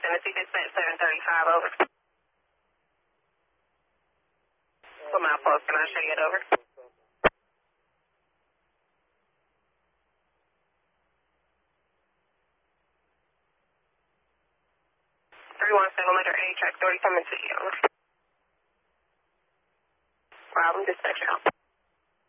Tennessee Dispatch 735, over. What mile post can I show you it over? 317 letter A, track 30 coming to you, over. Problem, dispatch out.